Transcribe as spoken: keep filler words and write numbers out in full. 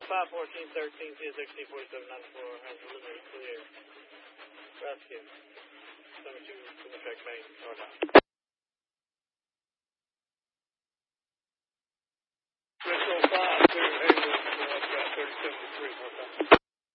five fourteen thirteen, C S X T forty-seven ninety-four, has delivery clear. Rescue. seventy-two, track main, northbound. six oh five, clear Hayward, uh, thirty-seven to three, northbound.